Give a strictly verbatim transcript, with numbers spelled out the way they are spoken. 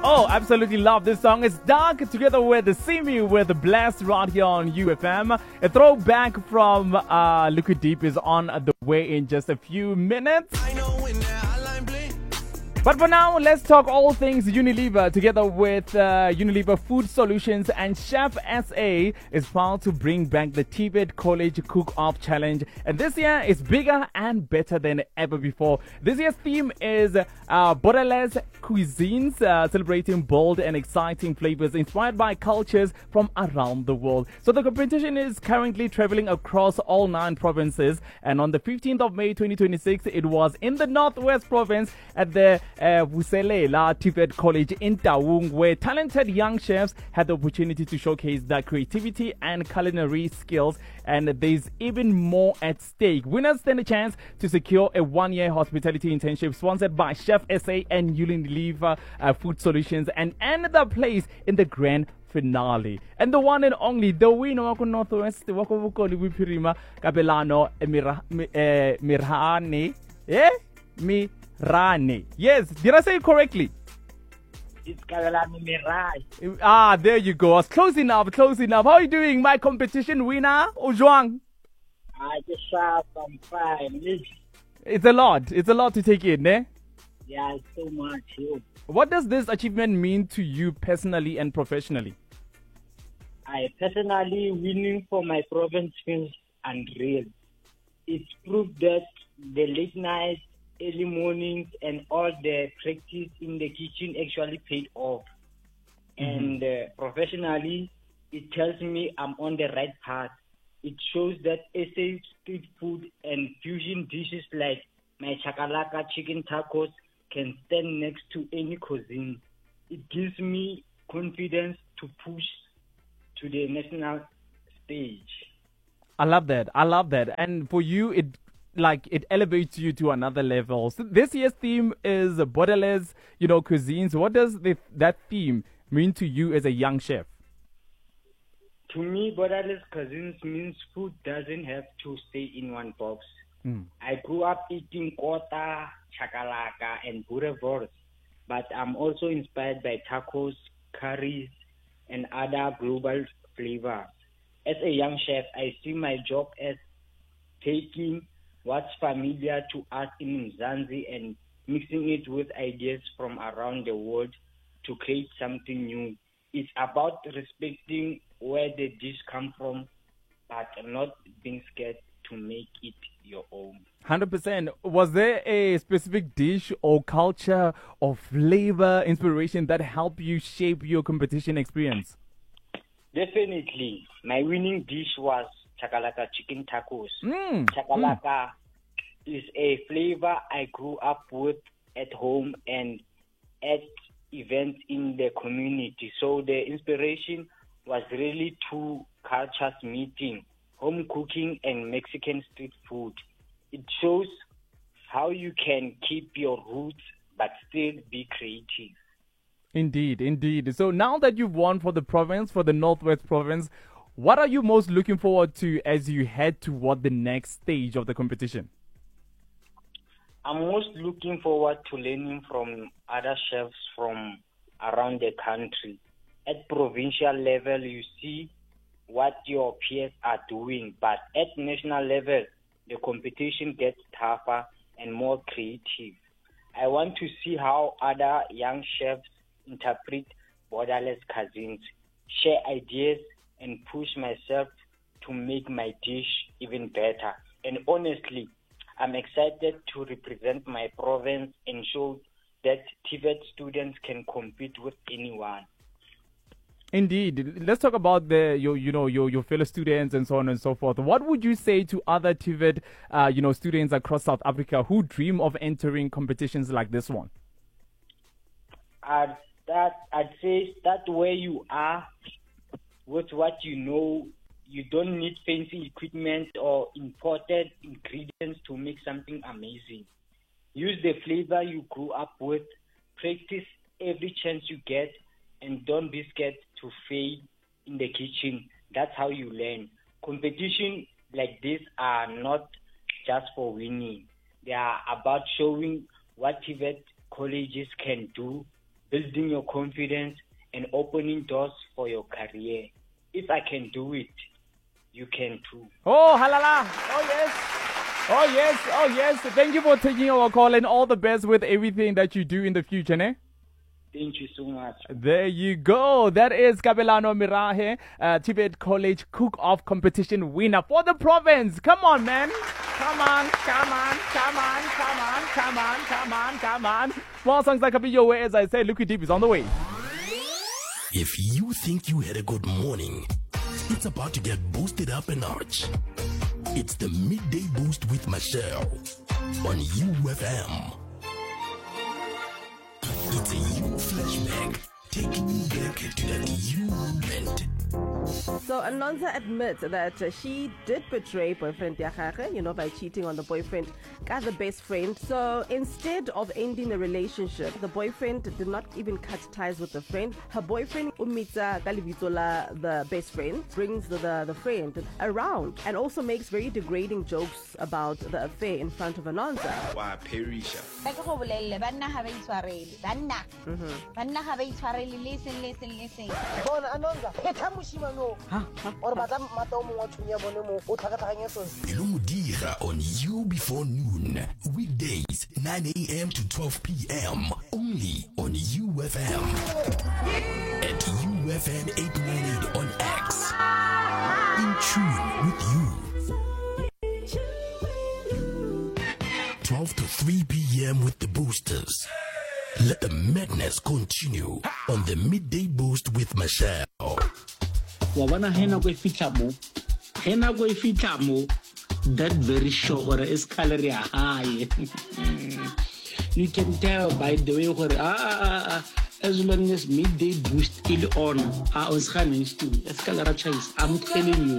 Oh, absolutely love this song. It's Dark together with the Simi with the Blast right here on U F M. A throwback from uh, Liquid Deep is on the way in just a few minutes. I know when that hotline bling. But for now, let's talk all things Unilever together with uh, Unilever Food Solutions, and Chef S A is proud to bring back the Tibet College Cook-Off Challenge. And this year is bigger and better than ever before. This year's theme is uh, borderless cuisines, uh, celebrating bold and exciting flavors inspired by cultures from around the world. So the competition is currently traveling across all nine provinces. And on the fifteenth of May twenty twenty-six, it was in the Northwest Province at the Uh, Vuselela Tibet College in Taung, where talented young chefs had the opportunity to showcase their creativity and culinary skills, and there's even more at stake. Winners stand a chance to secure a one-year hospitality internship sponsored by Chef S A and Unilever uh, Food Solutions, and another place in the grand finale. And the one and only, the winner of Northwest, wako Bokoli Wipirima Kabelano Mirhane, eh? Mi Rani. Yes, did I say it correctly? It's Kabelano Mirai. Ah, there you go. It's close enough, close enough. How are you doing, my competition winner, Ojwang? I just sharp, I'm fine. It's a lot. It's a lot to take in, eh? Yeah, it's so much. Yo. What does this achievement mean to you personally and professionally? I personally winning for my province feels unreal. It's proof that the late nights, early mornings, and all the practice in the kitchen actually paid off. Mm-hmm. And uh, professionally, it tells me I'm on the right path. It shows that S A street food and fusion dishes like my chakalaka chicken tacos can stand next to any cuisine. It gives me confidence to push to the national stage. I love that. I love that. And for you, it like it elevates you to another level. So this year's theme is borderless, you know, cuisines. What does the, that theme mean to you as a young chef? To me, borderless cuisines means food doesn't have to stay in one box. Mm. I grew up eating kota, chakalaka, and boerewors, but I'm also inspired by tacos, curries, and other global flavors. As a young chef, I see my job as taking what's familiar to us in Mzansi and mixing it with ideas from around the world to create something new. It's about respecting where the dish comes from, but not being scared to make it your own. one hundred percent. Was there a specific dish or culture or flavor inspiration that helped you shape your competition experience? Definitely. My winning dish was chakalaka chicken tacos. Mm. Chakalaka mm. is a flavor I grew up with at home and at events in the community. So the inspiration was really two cultures meeting, home cooking and Mexican street food. It shows how you can keep your roots but still be creative. Indeed, indeed. So now that you've won for the province, for the Northwest Province, what are you most looking forward to as you head toward the next stage of the competition? I'm most looking forward to learning from other chefs from around the country. At provincial level, you see what your peers are doing, but at national level, the competition gets tougher and more creative. I want to see how other young chefs interpret borderless cuisines, share ideas, and push myself to make my dish even better. And honestly, I'm excited to represent my province and show that Tibet students can compete with anyone. Indeed. Let's talk about the your you know your your fellow students and so on and so forth. What would you say to other Tibet uh, you know students across South Africa who dream of entering competitions like this one? I'd that I'd say start where you are with what you know. You don't need fancy equipment or imported ingredients to make something amazing. Use the flavor you grew up with. Practice every chance you get, and don't be scared to fail in the kitchen. That's how you learn. Competition like this are not just for winning. They are about showing what Tibet colleges can do building your confidence, and opening doors for your career. If I can do it, you can too. Oh, halala. Oh, yes. Oh, yes. Oh, yes. Thank you for taking our call and all the best with everything that you do in the future, ne? Thank you so much. There you go. That is Kabelano Mirahe, uh, Tibet College Cook-Off Competition winner for the province. Come on, man. Come on, come on, come on, come on, come on, come on, come on. More songs like coming your way, as I say. Lucky Deep is on the way. If you think you had a good morning, it's about to get boosted up a notch. It's the Midday Boost with Michelle on U F M. It's a U flashback, taking you back to that U moment. So Anonza admits that uh, she did betray boyfriend Diakhache, you know, by cheating on the boyfriend, got the best friend. So instead of ending the relationship, the boyfriend did not even cut ties with the friend. Her boyfriend, Umitsa Kalibitola, the best friend, brings the, the, the friend around and also makes very degrading jokes about the affair in front of Anonza. Wow, Perisha. Listen, listen, listen. Ilumudira on You Before Noon, weekdays nine a.m. to twelve p.m. only on U F M. At U F M eight ninety-eight on X. In tune with you. twelve to three p.m. with the boosters. Let the madness continue on the Midday Boost with Michelle. Wabana hena go fitla mo hena go fitla mo that very show or is calorie high. You can tell by the way where ah ah ah as long as Midday Boost is on, I was running to escalate. I'm telling you.